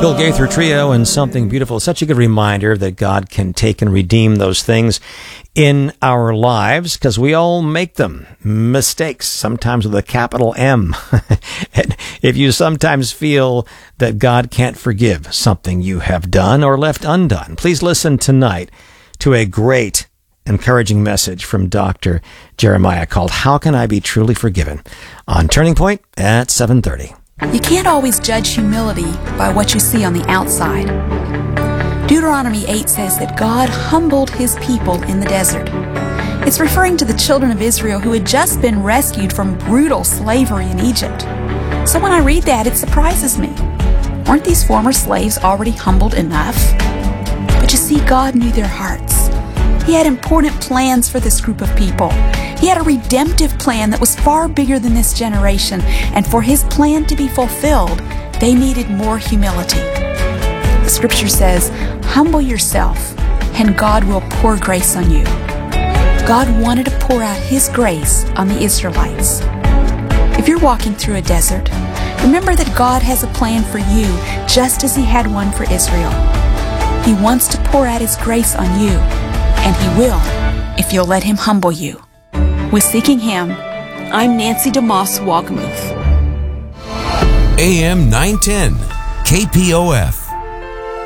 Bill Gaither Trio and Something Beautiful. Such a good reminder that God can take and redeem those things in our lives, because we all make them. Mistakes, sometimes with a capital M. And if you sometimes feel that God can't forgive something you have done or left undone, please listen tonight to a great encouraging message from Dr. Jeremiah called How Can I Be Truly Forgiven? On Turning Point at 7:30. You can't always judge humility by what you see on the outside. Deuteronomy 8 says that God humbled his people in the desert. It's referring to the children of Israel who had just been rescued from brutal slavery in Egypt. So when I read that, it surprises me. Weren't these former slaves already humbled enough? But you see, God knew their hearts. He had important plans for this group of people. He had a redemptive plan that was far bigger than this generation, and for his plan to be fulfilled, they needed more humility. The scripture says, "Humble yourself, and God will pour grace on you." God wanted to pour out his grace on the Israelites. If you're walking through a desert, remember that God has a plan for you, just as he had one for Israel. He wants to pour out his grace on you, and he will if you'll let him humble you. With Seeking Him, I'm Nancy DeMoss Wagamuth. AM 910, KPOF.